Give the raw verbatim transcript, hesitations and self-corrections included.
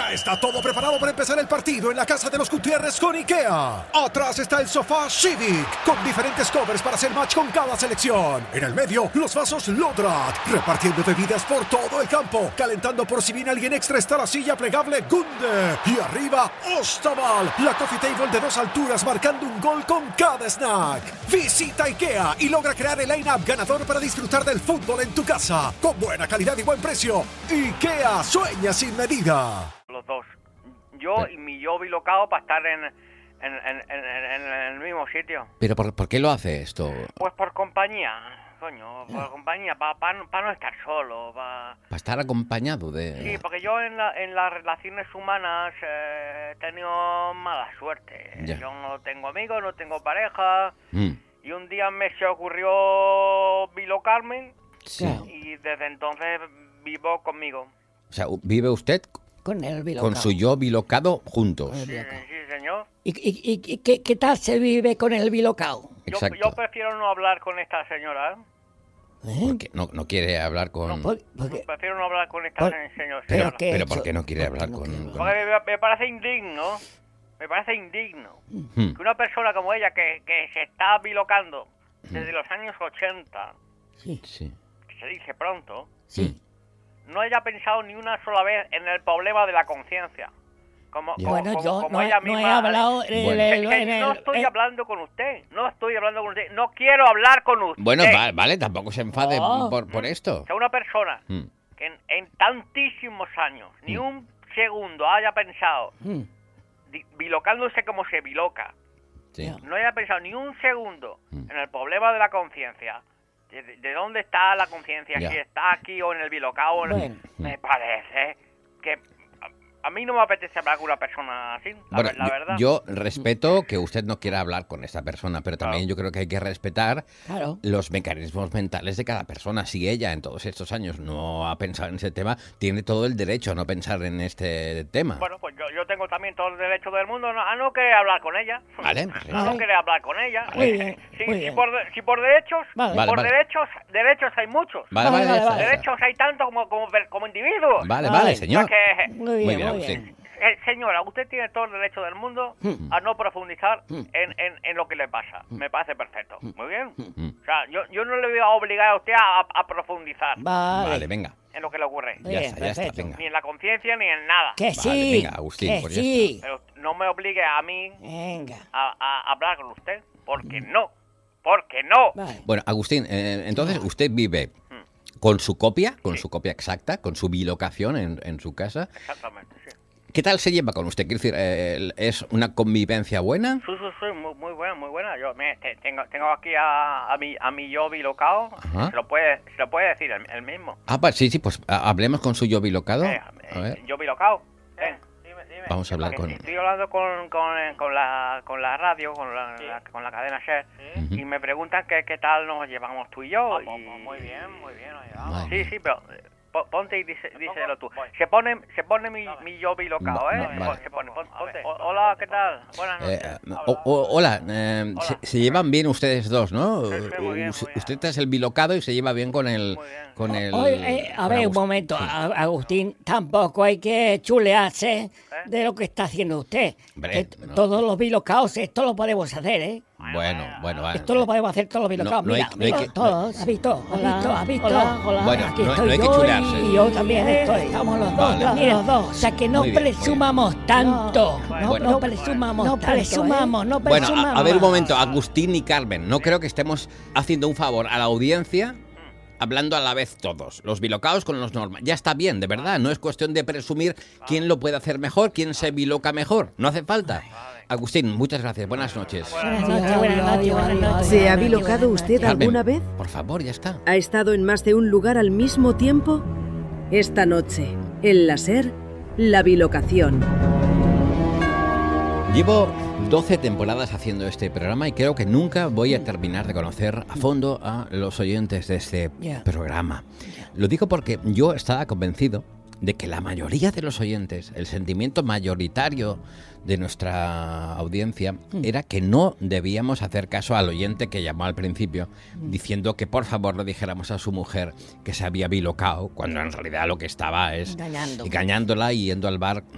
Ya está todo preparado para empezar el partido en la casa de los Gutiérrez con IKEA. Atrás está el sofá Civic, con diferentes covers para hacer match con cada selección. En el medio, los vasos Lodrat, repartiendo bebidas por todo el campo. Calentando por si viene alguien extra está la silla plegable Gunde. Y arriba, Ostaval, la coffee table de dos alturas marcando un gol con cada snack. Visita IKEA y logra crear el line-up ganador para disfrutar del fútbol en tu casa. Con buena calidad y buen precio. IKEA, sueña sin medida. Los dos. Yo y mi yo bilocado para estar en, en, en, en, en, en el mismo sitio. ¿Pero por, por qué lo hace esto? Pues por compañía, coño, por ah. compañía, para pa, pa no estar solo. Para pa estar acompañado de... Sí, porque yo en, la, en las relaciones humanas eh, he tenido mala suerte. Ya. Yo no tengo amigos, no tengo pareja. Mm. Y un día me se ocurrió bilocarme. Sí. Y desde entonces vivo conmigo. O sea, ¿vive usted con el bilocado? Con su yo bilocado juntos. Sí, sí, señor. ¿Y, y, y qué, qué tal se vive con el bilocado? Yo, yo prefiero no hablar con esta señora. ¿Eh? ¿Por qué? No, no quiere hablar con... No, por, porque... Prefiero no hablar con esta ¿Por? señora. Pero, pero ¿por qué no quiere hablar con...? con... Porque me, me parece indigno, me parece indigno hmm. que una persona como ella que, que se está bilocando desde hmm. los años ochenta, sí. Sí. que se dice pronto, sí. no haya pensado ni una sola vez en el problema de la conciencia. Como, como, bueno, como, yo como no, ella no misma, he hablado en bueno. el, el, en el, No estoy el, hablando con usted, no estoy hablando con usted, no quiero hablar con usted. Bueno, vale, vale tampoco se enfade oh. por, por esto. O sea, una persona mm. que en, en tantísimos años, ni mm. un segundo haya pensado, mm. di, bilocándose como se biloca, sí. no haya pensado ni un segundo mm. en el problema de la conciencia. ¿De, de dónde está la conciencia? Si está aquí o en el bilocao. Bueno. Me parece que a, a mí no me apetece hablar con una persona así, la, bueno, la verdad. Yo, yo respeto que usted no quiera hablar con esta persona, pero también claro. yo creo que hay que respetar claro. los mecanismos mentales de cada persona. Si ella en todos estos años no ha pensado en ese tema, tiene todo el derecho a no pensar en este tema. Bueno, pues yo, yo tengo también todo el derecho del mundo a no querer hablar con ella. Vale. Pues a no querer hablar con ella. Muy bien, si, muy si, bien. Por, si por derechos, vale. por vale, derechos, vale. derechos hay muchos. Vale, vale, vale, vale. Derechos hay tanto como, como, como individuos. Vale, vale, señor. O sea que, muy bien, muy bien. Muy bien. Eh, señora, usted tiene todo el derecho del mundo mm. a no profundizar mm. en, en, en lo que le pasa. Mm. Me parece perfecto. Muy bien. Mm. O sea, yo, yo no le voy a obligar a usted a, a profundizar. Vale. Vale, venga. En lo que le ocurre. Ya está, ya está, venga. Ni en la conciencia ni en nada. Que sí. Vale, venga, Agustín, que pues sí. Pero no me obligue a mí venga. A, a hablar con usted. Porque no. Porque no. Vale. Bueno, Agustín, eh, entonces usted vive con su copia, con sí. su copia exacta, con su bilocación en, en su casa. Exactamente, sí. ¿Qué tal se lleva con usted? Quiero decir, eh, ¿es una convivencia buena? Sí, sí, sí, muy, muy buena, muy buena. Yo me, te, tengo, tengo aquí a, a, mi, a mi yo bilocado, se lo puede, se lo puede decir el, el mismo. Ah, pues sí, sí, pues hablemos con su yo bilocado. Eh, a ver. Yo bilocado. Eh, dime, dime. Vamos a hablar con... Estoy hablando con, con, con, la, con la radio, con la, sí. la, con la cadena SER, sí. y me preguntan que, qué tal nos llevamos tú y yo. Ah, y... Muy bien, muy bien. Nos llevamos. Sí, sí, pero... Ponte y dice, díselo tú. Se pone, se pone mi, mi yo bilocado, ¿eh? No, vale. Se pone, ponte. Hola, ¿qué tal? Buenas noches. Eh, o, o, hola, eh, hola. Se, se llevan bien ustedes dos, ¿no? Sí, sí, muy bien, muy bien. Usted es el bilocado y se lleva bien con el... Con el Oye, eh, a ver, un momento, sí. Agustín, tampoco hay que chulearse ¿Eh? de lo que está haciendo usted. Hombre, no. Todos los bilocados, esto lo podemos hacer, ¿eh? Bueno, bueno, vale. Esto lo podemos hacer todos los bilocados. No, no mira, hay, no hay mira, que, todos. no. ¿Has visto? ¿Has visto? ¿Has visto? Hola, hola. Bueno, aquí no, estoy no hay que yo chulearse. y yo también estoy. Estamos los dos, vale. los dos. O sea, que no Muy bien, presumamos muy bien. tanto. No, bueno, no presumamos no tanto. presumamos, ¿eh? no Bueno, presumamos. a, a ver un momento, Agustín y Carmen, no creo que estemos haciendo un favor a la audiencia hablando a la vez todos, los bilocados con los normales. Ya está bien, de verdad, no es cuestión de presumir quién lo puede hacer mejor, quién se biloca mejor, no hace falta. Agustín, muchas gracias, buenas noches. Buenas noches, buenas noches, buenas noches. ¿Se ha bilocado usted Carmen, alguna vez? Por favor, ya está. ¿Ha estado en más de un lugar al mismo tiempo? Esta noche, en la SER, la bilocación. Llevo doce temporadas haciendo este programa y creo que nunca voy a terminar de conocer a fondo a los oyentes de este yeah. programa. Yeah. Lo digo porque yo estaba convencido de que la mayoría de los oyentes, el sentimiento mayoritario de nuestra audiencia mm. era que no debíamos hacer caso al oyente que llamó al principio mm. diciendo que por favor le dijéramos a su mujer que se había bilocado, cuando en realidad lo que estaba es Engañando. engañándola y yendo al bar